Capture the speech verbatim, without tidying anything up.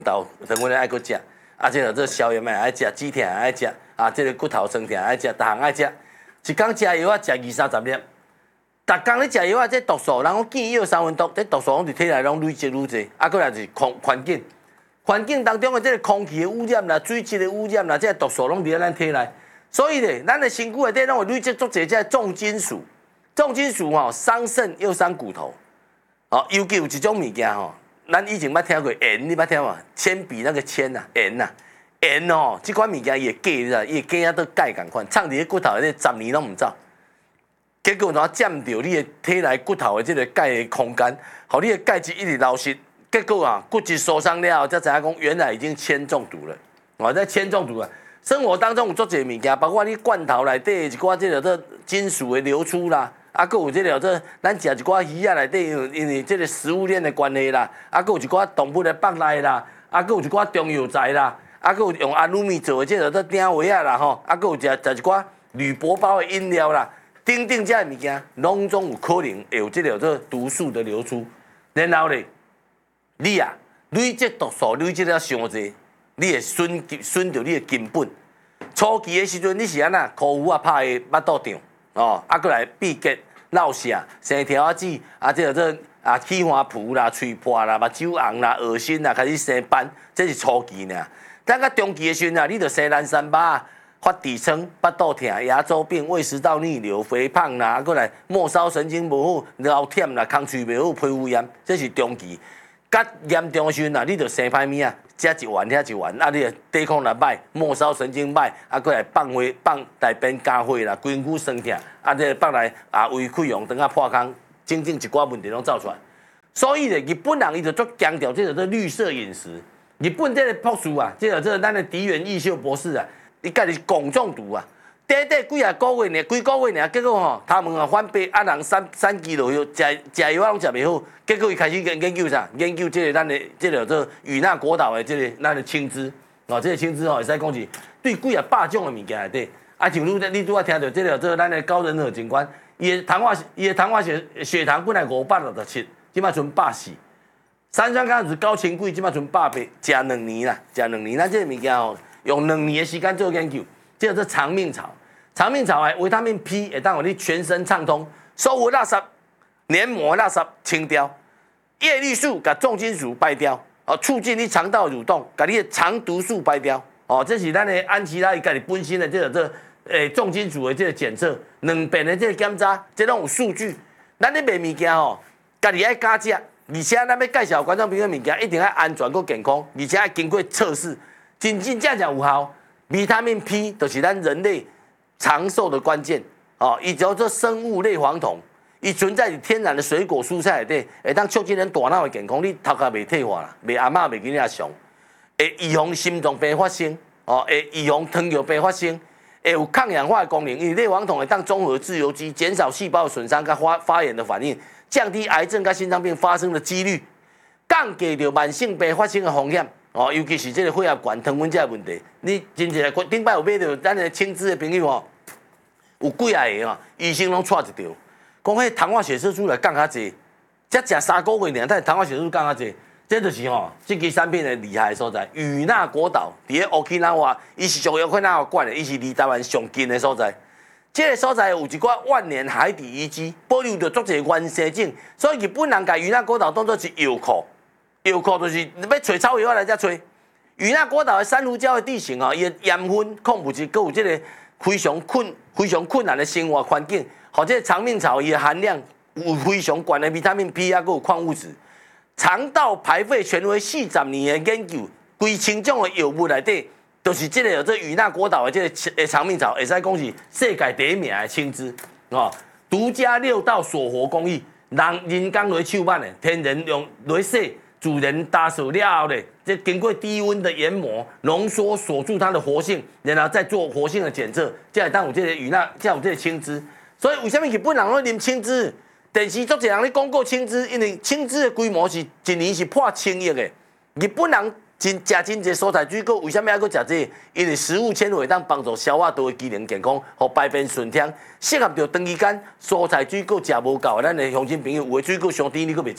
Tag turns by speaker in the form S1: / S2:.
S1: 豆等阮爱搁食，啊，即个这消炎嘛爱食，止痛爱食，啊，即个骨头酸痛爱食，逐项爱食。一工食药啊，食二三十粒。逐工咧食药啊，这毒素，人讲见药三分毒，这毒素拢伫体内拢累积愈济，啊，过来就是空环境，环境当中的这个空气的污染啦、水质的污染啦，这个毒素拢伫咱体内，所以咧，咱的身躯内底拢会累积足侪这重金属，重金属吼伤肾又伤骨头，哦，尤其有一种物件吼，咱以前捌听过盐，你捌听无？铅笔那个铅呐，盐呐，盐哦，这款物件伊会假，你知？伊会假啊，都钙共款，藏伫咧骨头内底十年拢毋走。结果怎占到你的体内骨头的这个钙的空间，互你的钙质一直流失。结果啊，骨质受伤了后，才知影讲原来已经铅中毒了。哦，这铅中毒啊，生活当中有足侪物件，包括你罐头内底一寡这个这金属的流出啦，啊，佮有这个这咱食一寡鱼啊内底，因为这个食物链的关系啦，啊，佮有一寡动物的腹内啦，啊，佮有一寡中药材啦，啊，佮有用阿鲁米做的这个这鼎位啊啦吼，啊，佮有食食一寡铝箔包的饮料啦。等等这物件，拢总有可能会有这个这毒素的流出，然后咧，你啊累积毒素累积了伤济，你会损损着你的根本。初期的时阵，你是安那苦苦啊拍的腹肚胀哦，啊过来闭结闹痧、生条啊子啊，这个这啊起花脯啦、嘴破啦、目睭红啦、恶心啦，开始生斑，这是初期呢。等到中期的时阵啊，你就生烂三巴。发底撑、腹肚痛、牙周病、胃食道逆流、肥胖啦，啊，过来末梢神经无好、脑忝啦、空喙袂好、皮肤炎，这是中期。较严重的时阵啊，你就生歹物啊，食一丸遐一丸，啊，你的抵抗力歹，末梢神经歹，啊，过来放血放内边加血啦，规身酸痛，啊，这放来啊胃溃疡，等下破空，整整一寡问题拢走出来。所以咧，日本人伊就足强调这个这绿色饮食。日本这个博士啊，这个这个咱的荻原义秀博士啊。伊家己汞中毒啊！短短几啊个月呢，几个月呢，结果吼，他们啊反白啊人三三肌肉药，食食药啊拢食袂好，结果伊开始研研究啥？研究这个咱的这个做与那国岛的这个咱的青汁哦，这个青汁吼会使讲是对几啊百种的物件内底，啊像你你拄啊听到这个做咱的高人和警官，伊的糖化伊的糖化血血糖本来五百六十七，即摆剩百四，三酸甘油高清贵，即摆剩百八，食两年啦，食两年，咱这个物件吼。用两年的时间做研究，这个是长命草。长命草的维他命 P 会当让你全身畅通，收服垃圾、黏膜垃圾清掉，叶绿素把重金属排掉，哦，促进你肠道蠕动，把你的肠毒素排掉。哦，这是咱的安琪拉伊家己本身的这个这诶重金属的这个检测，两遍的这个检查，这拢有数据。咱咧卖物件吼，家己爱加食，而且咱要介绍观众朋友物件，一定要安全佮健康，而且要经过测试。真真正正有效，维他命 P 就是咱人类长寿的关键哦。伊叫做生物类黄酮，伊存在于天然的水果蔬菜内底，会当促进咱大脑的健康。你头壳袂退化啦，袂阿嬷袂囡仔上，会预防心脏病发生哦，会预防糖尿病发生，会有抗氧化的功能。因为类黄酮会当综合自由基，减少细胞的损伤跟发发炎的反应，降低癌症跟心脏病发生的几率，降低掉慢性病发生的风险。哦，尤其是这个血压悬、糖分这个问题，你真正顶摆有买到咱的青汁的朋友哦，有几啊个哦，医生拢带一条，讲迄糖化血色素来降较济，才食三个月尔，但是糖化血色素降较济，这就是吼、哦，这支产品的厉害的所在。与那国岛伫咧 Okinawa， 伊是属于 Okinawa 管的，伊是离台湾上近的所在。这个所在有一寡万年海底遗迹，保留着足侪原生种，所以日本人甲与那国岛当作是药库。药库就是要找草药来才找。与那国岛的珊瑚礁的地形啊，伊的盐分、矿物质，佮有这个非常困、非常困难的生活环境，或者长命草伊的含量有非常高的维他命 P 啊，佮有矿物质。肠道排废权威四十年的研究，规千种的药物内底，就是这个这与那国岛的这个长命草，会使讲是世界第一名的青汁哦，独家六道锁活工艺，人人工来手挽的，天然用来洗。主人打手了后咧，这经过低温的研磨、浓缩锁住它的活性，然后再做活性的检测，才会当有这个与那，才有这个青汁。所以为什么日本人拢啉青汁？电视足侪人咧广告青汁，因为青汁的规模是一年是破千亿的。日本人真食真侪蔬菜水果，为什么还佫食这个？因为食物纤维当帮助消化道的机能健康，和排便顺畅，适合着长期间蔬菜水果食无够的咱的乡亲朋友，有的水果上甜你佫袂食。